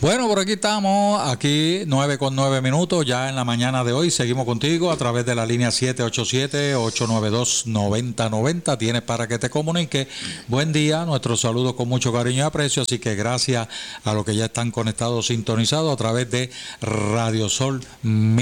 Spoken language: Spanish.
Bueno, por aquí estamos, aquí 9:09, ya en la mañana de hoy. Seguimos contigo a través de la línea 787-892-9090. Tienes para que te comunique. Buen día, nuestros saludos con mucho cariño y aprecio. Así que gracias a los que ya están conectados, sintonizados a través de Radio Sol